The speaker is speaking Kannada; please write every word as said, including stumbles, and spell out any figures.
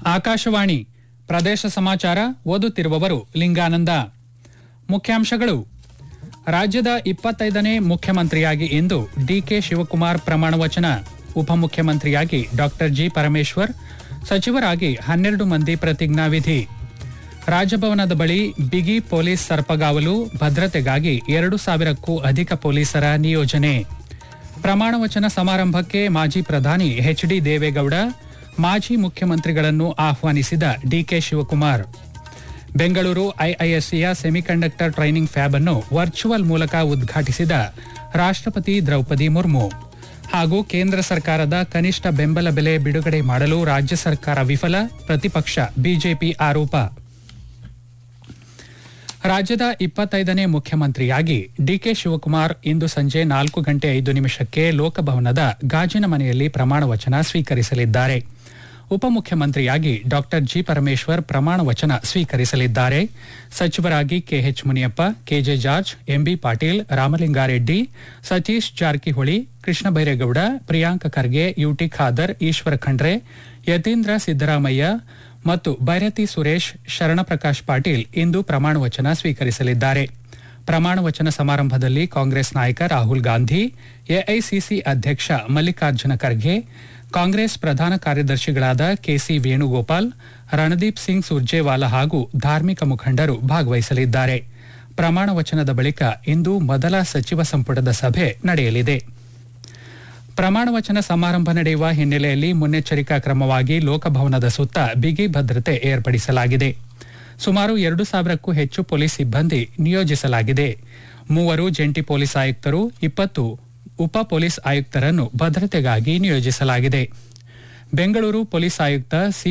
ಆಕಾಶವಾಣಿ ಪ್ರದೇಶ ಸಮಾಚಾರ ಓದುತ್ತಿರುವವರು ಲಿಂಗಾನಂದ. ಮುಖ್ಯಾಂಶಗಳು: ರಾಜ್ಯದ ಇಪ್ಪತ್ತೈದನೇ ಮುಖ್ಯಮಂತ್ರಿಯಾಗಿ ಇಂದು ಡಿಕೆ ಶಿವಕುಮಾರ್ ಪ್ರಮಾಣ ವಚನ. ಉಪಮುಖ್ಯಮಂತ್ರಿಯಾಗಿ ಡಾಕ್ಟರ್ ಜಿ ಪರಮೇಶ್ವರ್, ಸಚಿವರಾಗಿ ಹನ್ನೆರಡು ಮಂದಿ ಪ್ರತಿಜ್ಞಾವಿಧಿ. ರಾಜಭವನದ ಬಳಿ ಬಿಗಿ ಪೊಲೀಸ್ ಸರ್ಪಗಾವಲು, ಭದ್ರತೆಗಾಗಿ ಎರಡು ಸಾವಿರಕ್ಕೂ ಅಧಿಕ ಪೊಲೀಸರ ನಿಯೋಜನೆ. ಪ್ರಮಾಣ ವಚನ ಸಮಾರಂಭಕ್ಕೆ ಮಾಜಿ ಪ್ರಧಾನಿ ಎಚ್ ಡಿ ದೇವೇಗೌಡ, ಮಾಜಿ ಮುಖ್ಯಮಂತ್ರಿಗಳನ್ನು ಆಹ್ವಾನಿಸಿದ DK Shivakumar. Bengaluru ಐಐಎಸ್ಸಿಯ semiconductor training fab ಅನ್ನು ವರ್ಚುವಲ್ ಮೂಲಕ ಉದ್ಘಾಟಿಸಿದ ರಾಷ್ಟ್ರಪತಿ ದ್ರೌಪದಿ ಮುರ್ಮು. ಹಾಗೂ ಕೇಂದ್ರ ಸರ್ಕಾರದ ಕನಿಷ್ಠ ಬೆಂಬಲ ಬೆಲೆ ಬಿಡುಗಡೆ ಮಾಡಲು ರಾಜ್ಯ ಸರ್ಕಾರ ವಿಫಲ, ಪ್ರತಿಪಕ್ಷ ಬಿಜೆಪಿ ಆರೋಪ. ರಾಜ್ಯದ ಇಪ್ಪತ್ತೈದನೇ ಮುಖ್ಯಮಂತ್ರಿಯಾಗಿ ಡಿಕೆ ಶಿವಕುಮಾರ್ ಇಂದು ಸಂಜೆ ನಾಲ್ಕು ಗಂಟೆ ಐದು ನಿಮಿಷಕ್ಕೆ ಲೋಕಭವನದ ಗಾಜಿನ ಮನೆಯಲ್ಲಿ ಪ್ರಮಾಣ ವಚನ ಸ್ವೀಕರಿಸಲಿದ್ದಾರೆ. ಉಪಮುಖ್ಯಮಂತ್ರಿಯಾಗಿ ಡಾಕ್ಟರ್ ಜಿ ಪರಮೇಶ್ವರ್ ಪ್ರಮಾಣ ವಚನ ಸ್ವೀಕರಿಸಲಿದ್ದಾರೆ. ಸಚಿವರಾಗಿ K H Muniyappa, K J George, MB Patil, Ramalinga Reddy, Satish Jarkiholi, Krishna Byregowda, Priyanka Kharge, UT Khader, Ishwara Khandre, Yathindra Siddaramaiah ಮತ್ತು ಬೈರತಿ ಸುರೇಶ್, ಶರಣಪ್ರಕಾಶ್ ಪಾಟೀಲ್ ಇಂದು ಪ್ರಮಾಣ ವಚನ ಸ್ವೀಕರಿಸಲಿದ್ದಾರೆ. ಪ್ರಮಾಣ ವಚನ ಸಮಾರಂಭದಲ್ಲಿ ಕಾಂಗ್ರೆಸ್ ನಾಯಕ ರಾಹುಲ್ ಗಾಂಧಿ, ಎಐಸಿಸಿ ಅಧ್ಯಕ್ಷ ಮಲ್ಲಿಕಾರ್ಜುನ ಖರ್ಗೆ, ಕಾಂಗ್ರೆಸ್ ಪ್ರಧಾನ ಕಾರ್ಯದರ್ಶಿಗಳಾದ ಕೆಸಿ ವೇಣುಗೋಪಾಲ್, ರಣದೀಪ್ ಸಿಂಗ್ ಸುರ್ಜೇವಾಲಾ ಹಾಗೂ ಧಾರ್ಮಿಕ ಮುಖಂಡರು ಭಾಗವಹಿಸಲಿದ್ದಾರೆ. ಪ್ರಮಾಣ ವಚನದ ಬಳಿಕ ಇಂದು ಮೊದಲ ಸಚಿವ ಸಂಪುಟದ ಸಭೆ ನಡೆಯಲಿದೆ. ಪ್ರಮಾಣ ವಚನ ಸಮಾರಂಭ ನಡೆಯುವ ಹಿನ್ನೆಲೆಯಲ್ಲಿ ಮುನ್ನೆಚ್ಚರಿಕಾ ಕ್ರಮವಾಗಿ ಲೋಕಭವನದ ಸುತ್ತ ಬಿಗಿ ಭದ್ರತೆ ಏರ್ಪಡಿಸಲಾಗಿದೆ. ಸುಮಾರು ಎರಡು ಸಾವಿರಕ್ಕೂ ಹೆಚ್ಚು ಪೊಲೀಸ್ ಸಿಬ್ಬಂದಿ ನಿಯೋಜಿಸಲಾಗಿದೆ. ಮೂವರು ಜಂಟಿ ಪೊಲೀಸ್ ಆಯುಕ್ತರು, ಇಪ್ಪತ್ತು ಉಪ ಪೊಲೀಸ್ ಆಯುಕ್ತರನ್ನು ಭದ್ರತೆಗಾಗಿ ನಿಯೋಜಿಸಲಾಗಿದೆ. ಬೆಂಗಳೂರು ಪೊಲೀಸ್ ಆಯುಕ್ತ ಸಿ